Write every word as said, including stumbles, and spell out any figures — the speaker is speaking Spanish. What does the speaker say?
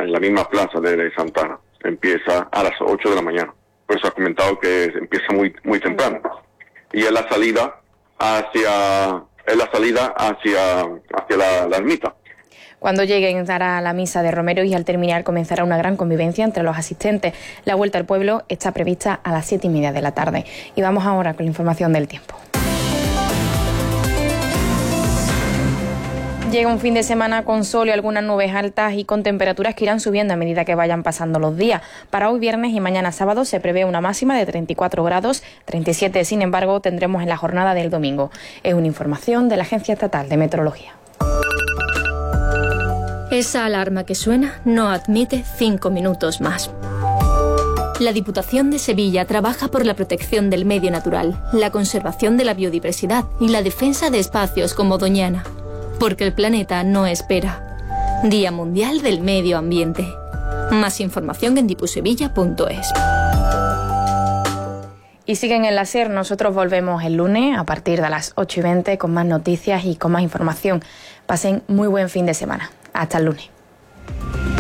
en la misma plaza de, de Santana. Empieza a las ocho de la mañana. Por eso ha comentado que empieza muy muy temprano. Y es la salida hacia es la salida hacia hacia la, la ermita. Cuando lleguen dará la misa de Romero y al terminar comenzará una gran convivencia entre los asistentes. La vuelta al pueblo está prevista a las siete y media de la tarde. Y vamos ahora con la información del tiempo. Llega un fin de semana con sol y algunas nubes altas y con temperaturas que irán subiendo a medida que vayan pasando los días. Para hoy viernes y mañana sábado se prevé una máxima de treinta y cuatro grados, treinta y siete sin embargo tendremos en la jornada del domingo. Es una información de la Agencia Estatal de Meteorología. Esa alarma que suena no admite cinco minutos más. La Diputación de Sevilla trabaja por la protección del medio natural, la conservación de la biodiversidad y la defensa de espacios como Doñana. Porque el planeta no espera. Día Mundial del Medio Ambiente. Más información en dipusevilla punto es. Y siguen en la SER, nosotros volvemos el lunes a partir de las ocho y veinte con más noticias y con más información. Pasen muy buen fin de semana. Hasta el lunes.